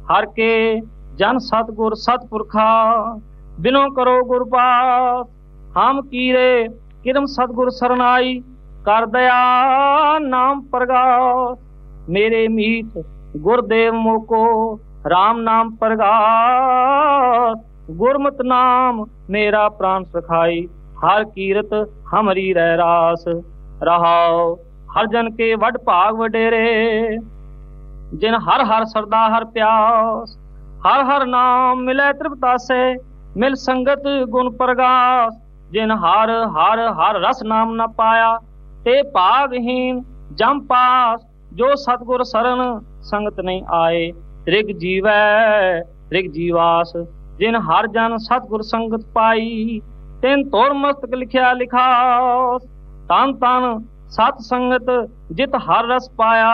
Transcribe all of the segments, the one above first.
हर के जन सतगुर सतपुरखा बिनो करो गुरपास हम कीरे किरम सतगुर सरनाई कर दया नाम प्रगास मेरे मीत गुरदेव मोको राम नाम प्रगास गुरमत नाम मेरा प्राण सखाई हर कीरत हमरी रह रास रहाओ हर जन के वड भाग वडेरे जिन हर हर सरदा हर प्यास हर हर नाम मिले त्रिपतासे मिल संगत गुण प्रगास जिन हर हर हर रस नाम न पाया ते भागहीन जम पास जो सतगुर सरन संगत नहीं आए रिग जीवै रिग जीवास जिन हर जन सतगुर संगत पाई तिन तोर मस्तक लिखिया लिखास तन तन सत संगत जित हर रस पाया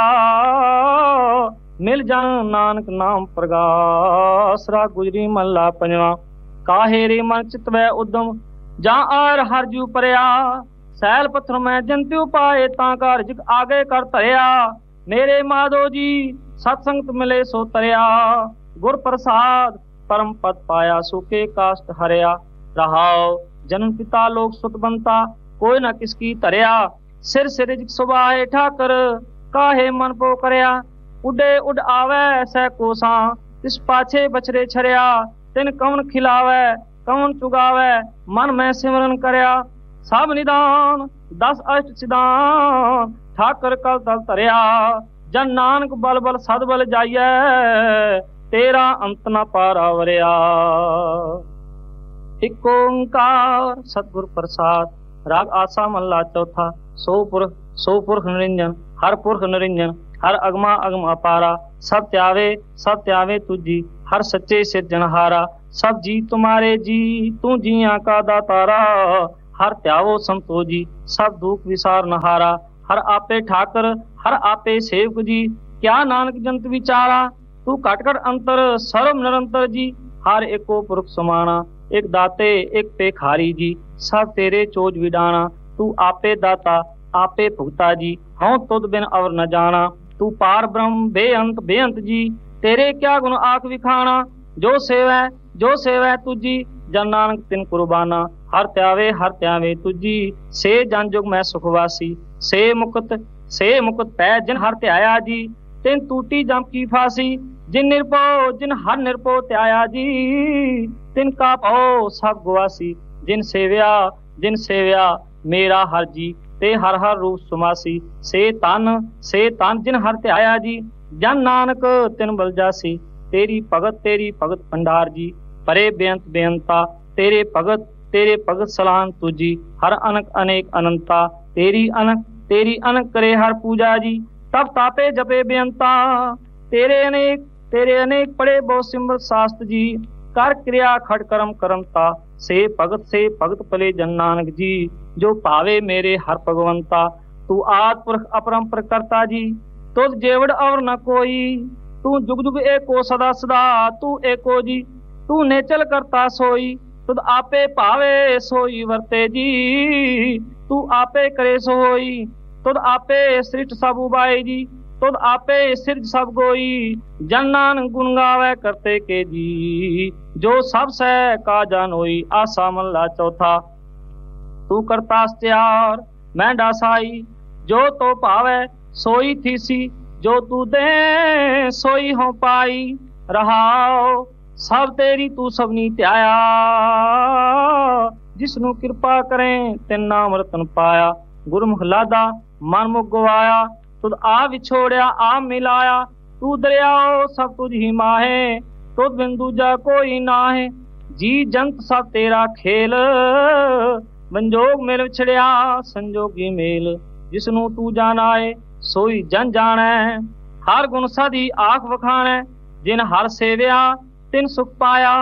मिल जन नानक नाम प्रगास राग गुजरी महला पंजवा काहे रे मन चित वै उदम जा आर हर जू परया सैल पत्थर में जंत्यु पाए ता घर जिक आगे कर धरिया मेरे माधो जी सत्संगत मिले सो तरया गुर प्रसाद परम पद पाया सुखे काष्ट हरया रहाओ जन्म पिता लोक सुत बनता कोई न किसकी तरया सिर सिर जिक सुबाहे ठाकर काहे मन पो करया उडे उड आवे सह कोसा तिस पाछे बछरे छरया तिन कवन खिलावे कवन चुगावे मन में सिमरन करया सब निदान 10 अष्ट सिदान ठाकर कल तल तरया जन नानक बल बल सद बल जाइए तेरा अंत न पारावरिया एक ओंकार सतगुर प्रसाद राग आसा महला चौथा सो पुरख निरंजन हर पुरख निरंजन हर अगमा अगम अपारा सब त्यावे तुझी हर सच्चे सिरजनहारा सब जी तुम्हारे जी तू जिया का दातारा हर त्यावो संतो जी सब दुख विसार नहारा हर आपे ठाकर हर आपे सेवक जी क्या नानक जंत विचारा तू कट कट अंतर सर्व निरंतर जी हर एको पुरख समाना एक दाते एक पेखारी जी सब तेरे चोज विडाना तू आपे दाता आपे भुगता जी हूं तुद बिन अवर न जाना तू पार ब्रह्म बेअंत जी तेरे क्या गुण आख विखाना जो सेवै तुझी जन नानक तिन कुर्बाना हर त्यावे तुझी से जन जुग मैं सुखवासी से मुक्त पै जिन हर त्याया जी तिन टूटी जम की फांसी जिन हर निरपो त्याया जी तिन का पाओ सब गुआसी जिन सेव्या मेरा हर जी ते हर हर रूप सुमासी से तन जिन हर त्याया जी जन नानक तिन बल जासी तेरी भगत भंडार जी परे बेअंता तेरे भगत सलान तुझी हर अनक अनेक अनंता तेरी अनक करे हर पूजा जी तब तापे जपे बेअंता तेरे अनेक पड़े बहु सिमरत शास्त्र जी कर क्रिया खड़ करम करमता से भगत पले जन नानक जी जो पावे मेरे हर भगवंता तू आद पुरख अपरंपर करता जी तुझ जेवड़ और न कोई तू जुग जुग एको सदा सदा तू एको जी तू नेचल करता सोई तुद आपे पावे सोई वर्ते जी तू आपे करे सोई तुद आपे सृष्ट सब उबाई जी तुद आपे सिरज सब गोई जन नानक गुण गावे करते के जी जो सब सह का जान होई आसा महला चौथा तू करता त्यार मैं डासाई जो तो पावे सोई थीसी जो तू दे सोई हो पाई रहाओ सब तेरी तू सबनी त्याया जिसनु कृपा करें तिन नाम रतन पाया गुरमुख लादा मन मुख गवाया तुद आ विछोड़या आ मिलाया तू दरियाओ सब तुझ ही माहे तुद बिन दूजा कोई नाहे जी जंत सब तेरा खेल संजोग मेल विछड़िया संजोगी मेल जिसनु तू जानाए सोई जन जाने हर गुण सदी आख वखाने जिन हर सेव्या तिन सुख पाया